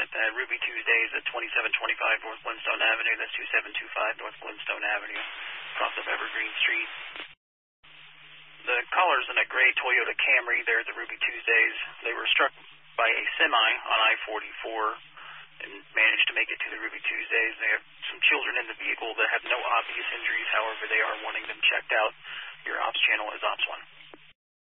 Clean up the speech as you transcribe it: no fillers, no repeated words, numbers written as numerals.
at Ruby Tuesdays at 2725 North Glenstone Avenue. That's 2725 North Glenstone Avenue, across of Evergreen Street. The callers in a gray Toyota Camry there at the Ruby Tuesdays, they were struck by a semi on I-44 and managed to make it to the Ruby Tuesdays. They have some children in the vehicle that have no obvious injuries. However, they are wanting them checked out. Your ops channel is